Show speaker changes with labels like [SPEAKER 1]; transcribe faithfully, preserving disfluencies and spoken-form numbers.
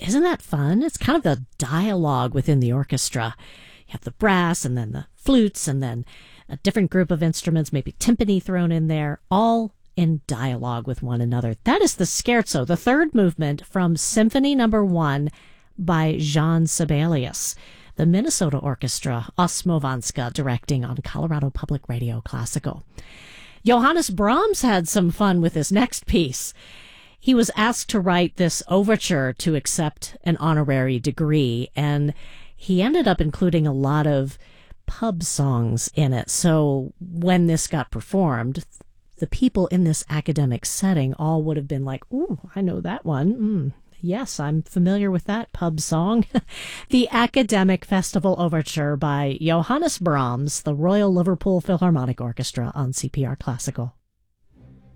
[SPEAKER 1] isn't that fun? It's kind of the dialogue within the orchestra. You have the brass and then the flutes and then a different group of instruments, maybe timpani thrown in there, all in dialogue with one another. That is the scherzo, the third movement from Symphony Number One by Jean Sibelius. The Minnesota Orchestra, Osmovanska, directing on Colorado Public Radio Classical. Johannes Brahms had some fun with this next piece. He was asked to write this overture to accept an honorary degree, and he ended up including a lot of pub songs in it. So when this got performed, the people in this academic setting all would have been like, ooh, I know that one. Mm, yes, I'm familiar with that pub song. The Academic Festival Overture by Johannes Brahms, the Royal Liverpool Philharmonic Orchestra on C P R Classical.